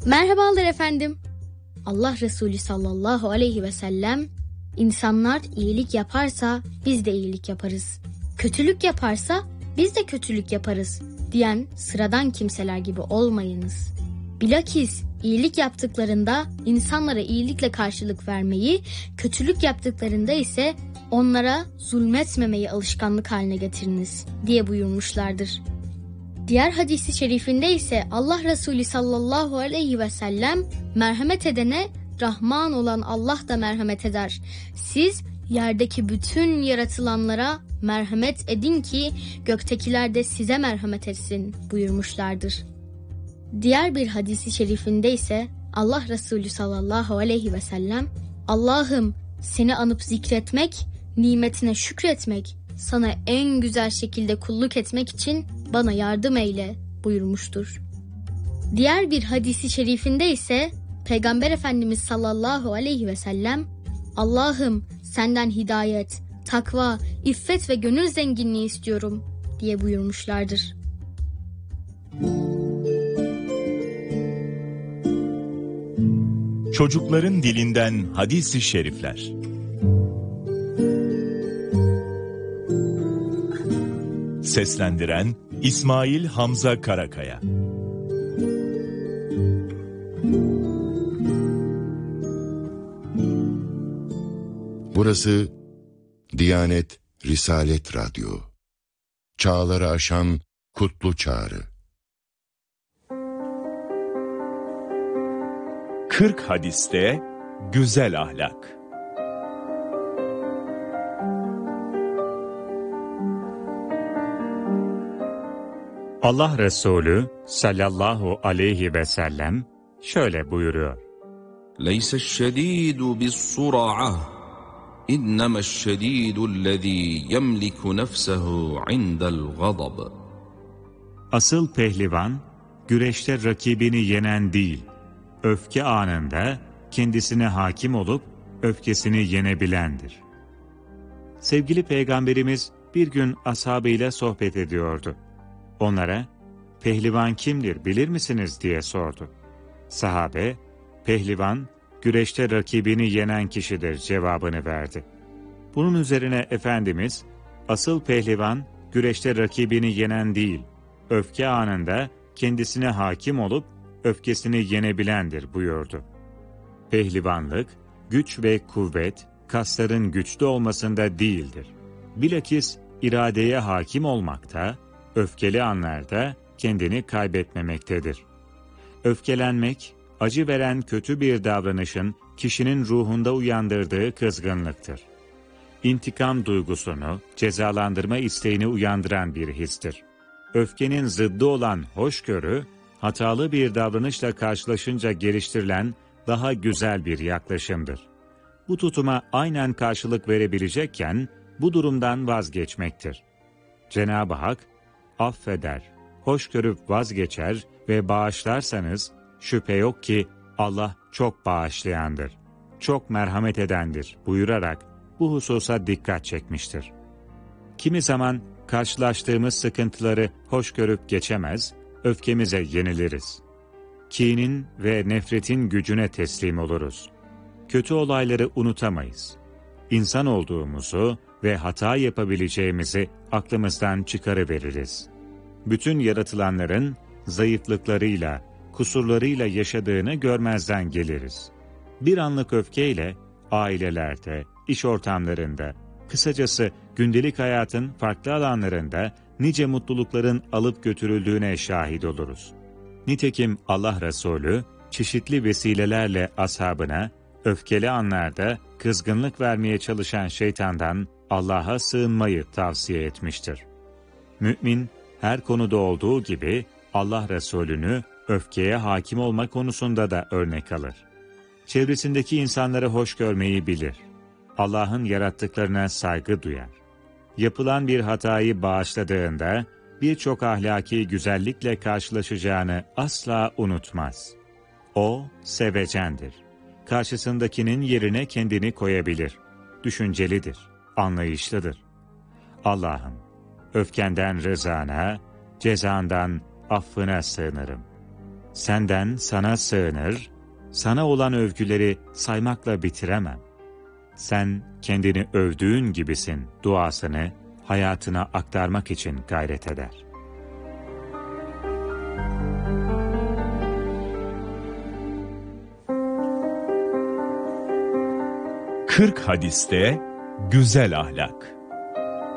Merhabalar efendim. Allah Resulü sallallahu aleyhi ve sellem, insanlar iyilik yaparsa biz de iyilik yaparız, kötülük yaparsa biz de kötülük yaparız diyen sıradan kimseler gibi olmayınız. Bilakis iyilik yaptıklarında insanlara iyilikle karşılık vermeyi, kötülük yaptıklarında ise onlara zulmetmemeyi alışkanlık haline getiriniz diye buyurmuşlardır. Diğer hadisi şerifinde ise Allah Resulü sallallahu aleyhi ve sellem, merhamet edene Rahman olan Allah da merhamet eder. Siz yerdeki bütün yaratılanlara merhamet edin ki göktekiler de size merhamet etsin buyurmuşlardır. Diğer bir hadisi şerifinde ise Allah Resulü sallallahu aleyhi ve sellem, Allah'ım seni anıp zikretmek, nimetine şükretmek, sana en güzel şekilde kulluk etmek için bana yardım eyle buyurmuştur. Diğer bir hadisi şerifinde ise Peygamber Efendimiz sallallahu aleyhi ve sellem, Allah'ım senden hidayet, takva, iffet ve gönül zenginliği istiyorum diye buyurmuşlardır. Çocukların dilinden hadis-i şerifler. Seslendiren İsmail Hamza Karakaya. Burası Diyanet Risalet Radyo. Çağları aşan kutlu çağrı. 40 hadiste güzel ahlak. Allah Resulü sallallahu aleyhi ve sellem şöyle buyuruyor. Leyse'ş-şedîdu bis-sur'ah, inneme'ş-şedîdu'llezî yemliku nefsehu indel-gazab. Asıl pehlivan, güreşte rakibini yenen değil, öfke anında kendisine hakim olup öfkesini yenebilendir. Sevgili Peygamberimiz bir gün ashabıyla sohbet ediyordu. Onlara, pehlivan kimdir bilir misiniz diye sordu. Sahabe, pehlivan, güreşte rakibini yenen kişidir cevabını verdi. Bunun üzerine Efendimiz, asıl pehlivan, güreşte rakibini yenen değil, öfke anında kendisine hakim olup öfkesini yenebilendir buyurdu. Pehlivanlık, güç ve kuvvet, kasların güçlü olmasında değildir. Bilakis iradeye hakim olmakta, öfkeli anlarda kendini kaybetmemektedir. Öfkelenmek, acı veren kötü bir davranışın kişinin ruhunda uyandırdığı kızgınlıktır. İntikam duygusunu, cezalandırma isteğini uyandıran bir histir. Öfkenin zıddı olan hoşgörü, hatalı bir davranışla karşılaşınca geliştirilen daha güzel bir yaklaşımdır. Bu tutuma aynen karşılık verebilecekken bu durumdan vazgeçmektir. Cenab-ı Hak, affeder, hoş görüp vazgeçer ve bağışlarsanız, şüphe yok ki Allah çok bağışlayandır, çok merhamet edendir buyurarak bu hususa dikkat çekmiştir. Kimi zaman karşılaştığımız sıkıntıları hoş görüp geçemez, öfkemize yeniliriz. Kinin ve nefretin gücüne teslim oluruz. Kötü olayları unutamayız. İnsan olduğumuzu ve hata yapabileceğimizi aklımızdan çıkarıveririz. Bütün yaratılanların zayıflıklarıyla, kusurlarıyla yaşadığını görmezden geliriz. Bir anlık öfkeyle ailelerde, iş ortamlarında, kısacası gündelik hayatın farklı alanlarında nice mutlulukların alıp götürüldüğüne şahit oluruz. Nitekim Allah Resulü çeşitli vesilelerle ashabına öfkeli anlarda kızgınlık vermeye çalışan şeytandan Allah'a sığınmayı tavsiye etmiştir. Mümin her konuda olduğu gibi Allah Resulü'nü öfkeye hakim olma konusunda da örnek alır. Çevresindeki insanları hoş görmeyi bilir. Allah'ın yarattıklarına saygı duyar. Yapılan bir hatayı bağışladığında birçok ahlaki güzellikle karşılaşacağını asla unutmaz. O sevecendir. Karşısındakinin yerine kendini koyabilir. Düşüncelidir, anlayışlıdır. Allah'ım, öfkenden rızana, cezandan affına sığınırım. Senden sana sığınır, sana olan övgüleri saymakla bitiremem. Sen kendini övdüğün gibisin duasını hayatına aktarmak için gayret eder. Kırk hadiste güzel ahlak.